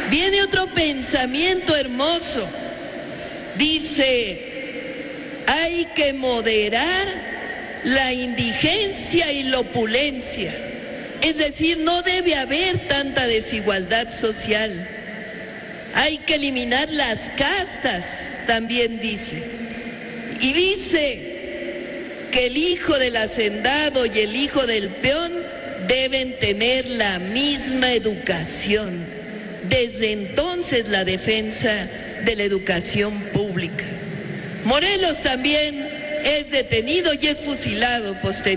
Viene otro pensamiento hermoso. Dice, hay que moderar la indigencia y la opulencia. Es decir, no debe haber tanta desigualdad social. Hay que eliminar las castas, también dice. Y dice que el hijo del hacendado y el hijo del peón deben tener la misma educación. Desde entonces la defensa de la educación pública. Morelos también es detenido y es fusilado posteriormente.